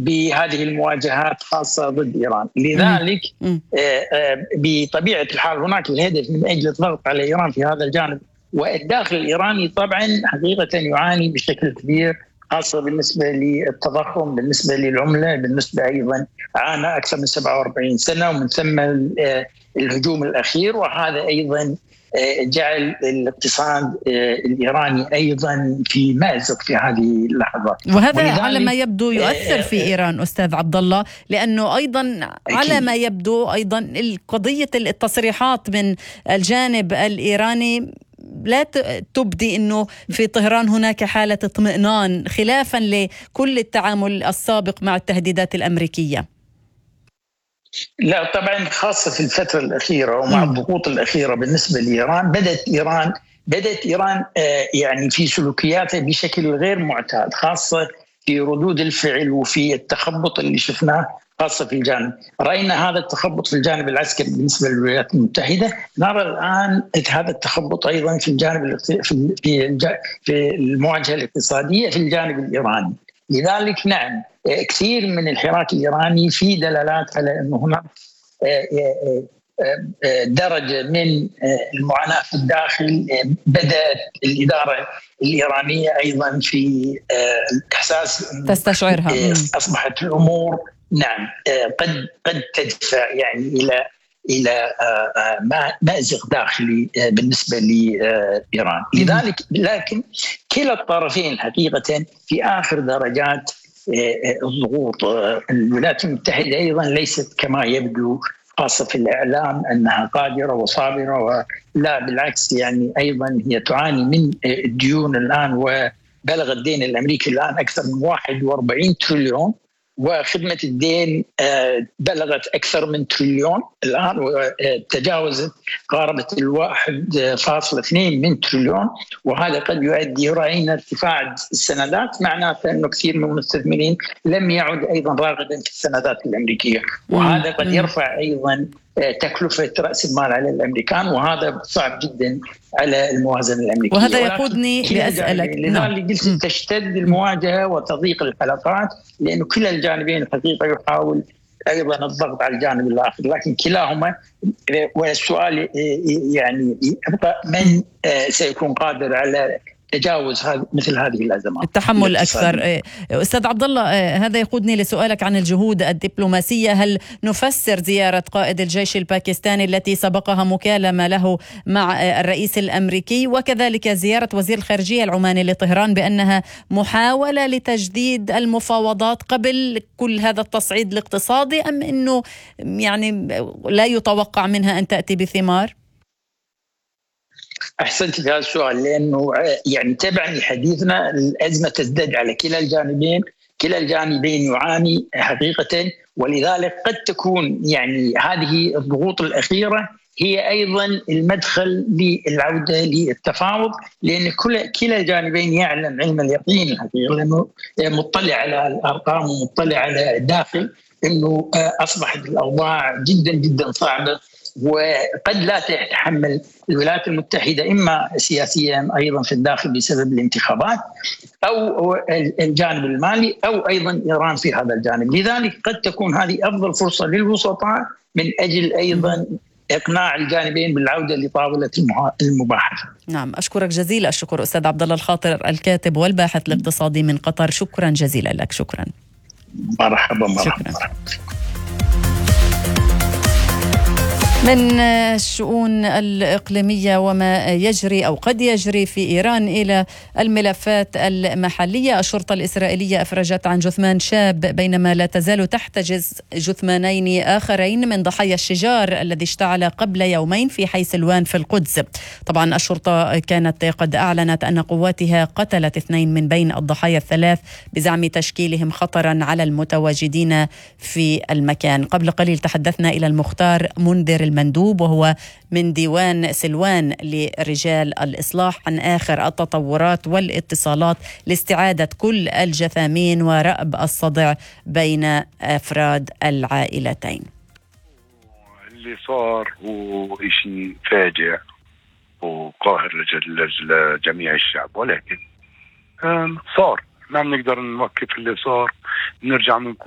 بهذه المواجهات خاصة ضد إيران. لذلك بطبيعة الحال هناك الهدف من أجل الضغط على إيران في هذا الجانب. والداخل الإيراني طبعا حقيقة يعاني بشكل كبير، خاصة بالنسبة للتضخم، بالنسبة للعملة، بالنسبة أيضا عانى أكثر من 47 سنة، ومن ثم الهجوم الأخير، وهذا أيضا جعل الاقتصاد الإيراني أيضا في مأزق في هذه اللحظات. وهذا على ما يبدو يؤثر في إيران أستاذ عبد الله، لأنه أيضا على ما يبدو أيضا قضية التصريحات من الجانب الإيراني لا تبدي أنه في طهران هناك حالة اطمئنان، خلافا لكل التعامل السابق مع التهديدات الأمريكية. لا طبعا، خاصة في الفترة الأخيرة ومع الضغوط الأخيرة بالنسبة لإيران، بدأت إيران يعني في سلوكياتها بشكل غير معتاد، خاصة في ردود الفعل وفي التخبط اللي شفناه، خاصة في الجانب. رأينا هذا التخبط في الجانب العسكري بالنسبة للولايات المتحدة، نرى الآن هذا التخبط أيضا في الجانب في المواجهة الاقتصادية في الجانب الإيراني. لذلك نعم، كثير من الحراك الإيراني في دلالات على أنه هناك درجة من المعاناة في الداخل. بدأت الإدارة الإيرانية أيضا في الإحساس تستشعرها. أصبحت الأمور نعم قد تدفع يعني إلى مأزق داخلي بالنسبة لإيران. لذلك لكن كلا الطرفين حقيقة في آخر درجات الضغوط. الولايات المتحدة أيضا ليست كما يبدو، خاصة في الإعلام، أنها قادرة وصابرة، ولا بالعكس، يعني أيضا هي تعاني من الديون الآن، وبلغ الدين الأمريكي الآن أكثر من 41 تريليون، وخدمة الدين بلغت أكثر من تريليون الآن، وتجاوزت قاربة 1.2 من تريليون. وهذا قد يؤدي، رأينا ارتفاع السندات، معناته أنه كثير من المستثمرين لم يعد أيضا راغبا في السندات الأمريكية، وهذا قد يرفع أيضا تكلفة رأس المال على الأمريكان، وهذا صعب جدا على الموازنة الأمريكية. وهذا يقودني لأسألك، لذلك قلت تشتد المواجهة وتضيق الحلقات، لأنه كلا الجانبين الحقيقة يحاول أيضا الضغط على الجانب الآخر، لكن كلاهما، والسؤال يعني يبقى من سيكون قادر على تجاوز مثل هذه الأزمات، التحمل أكثر. أستاذ عبد الله، هذا يقودني لسؤالك عن الجهود الدبلوماسية. هل نفسر زيارة قائد الجيش الباكستاني التي سبقها مكالمة له مع الرئيس الأمريكي، وكذلك زيارة وزير الخارجية العماني لطهران، بأنها محاولة لتجديد المفاوضات قبل كل هذا التصعيد الاقتصادي، أم أنه يعني لا يتوقع منها أن تأتي بثمار؟ أحسنت في هذا السؤال، لأنه يعني تبعا لحديثنا الأزمة تزداد على كلا الجانبين. كلا الجانبين يعاني حقيقة، ولذلك قد تكون يعني هذه الضغوط الأخيرة هي أيضا المدخل للعودة للتفاوض، لأن كلا الجانبين يعلم علم اليقين الحقيقة، لأنه مطلع على الأرقام ومطلع على الداخل، أنه أصبحت الأوضاع جدا جدا صعبة، وقد لا تتحمل الولايات المتحدة إما سياسيا أيضا في الداخل بسبب الانتخابات، أو الجانب المالي، أو أيضا إيران في هذا الجانب. لذلك قد تكون هذه أفضل فرصة للوسطاء من أجل أيضا إقناع الجانبين بالعودة لطاولة المباحثة. نعم، أشكرك جزيل الشكر أستاذ عبد الله الخاطر، الكاتب والباحث الاقتصادي من قطر. شكرا جزيلا لك. شكرا. مرحبا. شكرا. من الشؤون الإقليمية وما يجري أو قد يجري في إيران إلى الملفات المحلية. الشرطة الإسرائيلية أفرجت عن جثمان شاب، بينما لا تزال تحتجز جثمانين آخرين من ضحايا الشجار الذي اشتعل قبل يومين في حي سلوان في القدس. طبعا الشرطة كانت قد أعلنت أن قواتها قتلت 2 من بين الضحايا ال3 بزعم تشكيلهم خطرا على المتواجدين في المكان. قبل قليل تحدثنا إلى المختار منذر المندوب، وهو من ديوان سلوان لرجال الإصلاح، عن آخر التطورات والاتصالات لاستعادة كل الجثامين ورأب الصدع بين أفراد العائلتين. اللي صار هو إشي فاجع وقاهر لجميع الشعب، ولكن صار ما بنقدر نوقف اللي صار. نرجع من